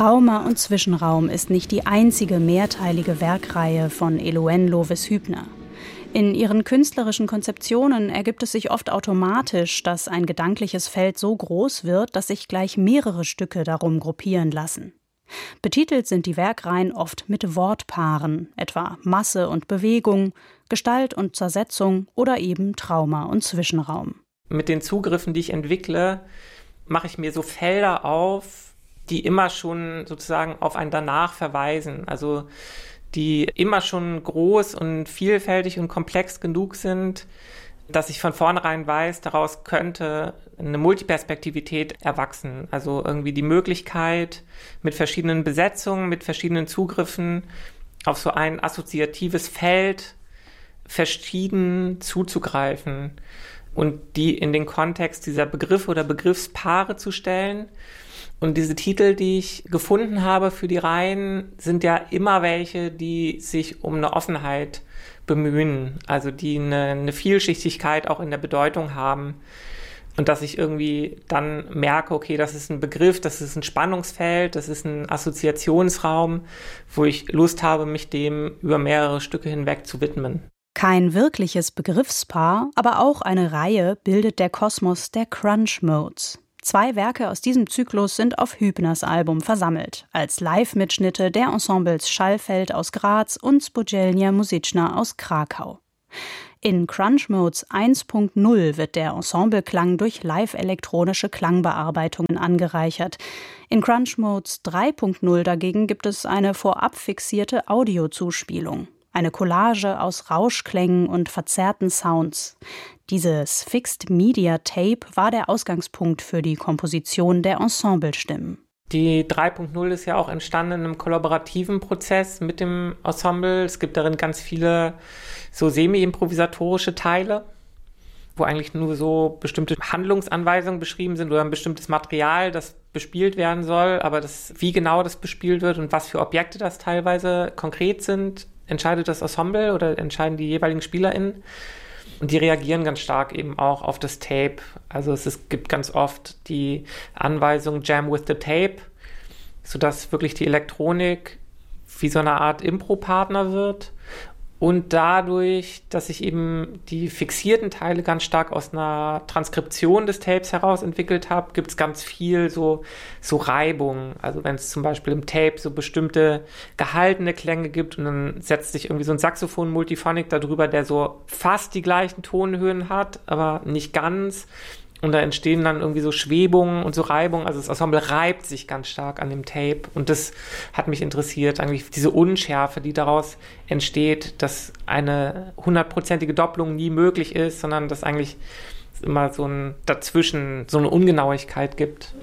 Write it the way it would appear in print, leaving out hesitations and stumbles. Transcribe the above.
Trauma und Zwischenraum ist nicht die einzige mehrteilige Werkreihe von Eloane Lovis-Hübner. In ihren künstlerischen Konzeptionen ergibt es sich oft automatisch, dass ein gedankliches Feld so groß wird, dass sich gleich mehrere Stücke darum gruppieren lassen. Betitelt sind die Werkreihen oft mit Wortpaaren, etwa Masse und Bewegung, Gestalt und Zersetzung oder eben Trauma und Zwischenraum. Mit den Zugriffen, die ich entwickle, mache ich mir so Felder auf, die immer schon sozusagen auf ein Danach verweisen. Also die immer schon groß und vielfältig und komplex genug sind, dass ich von vornherein weiß, daraus könnte eine Multiperspektivität erwachsen. Also irgendwie die Möglichkeit, mit verschiedenen Besetzungen, mit verschiedenen Zugriffen auf so ein assoziatives Feld verschieden zuzugreifen und die in den Kontext dieser Begriffe oder Begriffspaare zu stellen. Und diese Titel, die ich gefunden habe für die Reihen, sind ja immer welche, die sich um eine Offenheit bemühen, also die eine Vielschichtigkeit auch in der Bedeutung haben. Und dass ich irgendwie dann merke, okay, das ist ein Begriff, das ist ein Spannungsfeld, das ist ein Assoziationsraum, wo ich Lust habe, mich dem über mehrere Stücke hinweg zu widmen. Kein wirkliches Begriffspaar, aber auch eine Reihe bildet der Kosmos der Crunch Modes. 2 Werke aus diesem Zyklus sind auf Hübners Album versammelt, als Live-Mitschnitte der Ensembles Schallfeld aus Graz und Spółdzielnia Muzyczna aus Krakau. In Crunch Modes 1.0 wird der Ensembleklang durch live-elektronische Klangbearbeitungen angereichert. In Crunch Modes 3.0 dagegen gibt es eine vorab fixierte Audiozuspielung. Eine Collage aus Rauschklängen und verzerrten Sounds. Dieses Fixed Media Tape war der Ausgangspunkt für die Komposition der Ensemblestimmen. Die 3.0 ist ja auch entstanden in einem kollaborativen Prozess mit dem Ensemble. Es gibt darin ganz viele so semi-improvisatorische Teile, wo eigentlich nur so bestimmte Handlungsanweisungen beschrieben sind oder ein bestimmtes Material, das bespielt werden soll. Aber wie genau das bespielt wird und was für Objekte das teilweise konkret sind, entscheidet das Ensemble oder entscheiden die jeweiligen SpielerInnen. Und die reagieren ganz stark eben auch auf das Tape. Also es gibt ganz oft die Anweisung Jam with the Tape, sodass wirklich die Elektronik wie so eine Art Impro-Partner wird. Und dadurch, dass sich eben die fixierten Teile ganz stark aus einer Transkription des Tapes heraus entwickelt habe, gibt es ganz viel so Reibung. Also wenn es zum Beispiel im Tape so bestimmte gehaltene Klänge gibt und dann setzt sich irgendwie so ein Saxophon-Multiphonic darüber, der so fast die gleichen Tonhöhen hat, aber nicht ganz. Und da entstehen dann irgendwie so Schwebungen und so Reibungen. Also das Ensemble reibt sich ganz stark an dem Tape. Und das hat mich interessiert, eigentlich diese Unschärfe, die daraus entsteht, dass eine 100%ige Doppelung nie möglich ist, sondern dass eigentlich immer so ein dazwischen so eine Ungenauigkeit gibt.